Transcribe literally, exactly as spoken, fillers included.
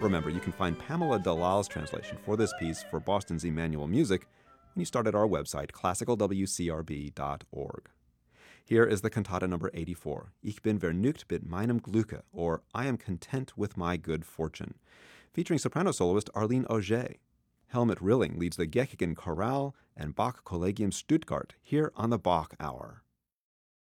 Remember, you can find Pamela Dalal's translation for this piece for Boston's Emmanuel Music when you start at our website, classical w c r b dot org. Here is the cantata number eighty-four, Ich bin vergnügt mit meinem Glücke, or I am content with my good fortune, featuring soprano soloist Arlene Auger. Helmut Rilling leads the Gechigen Chorale and Bach Collegium Stuttgart here on the Bach Hour.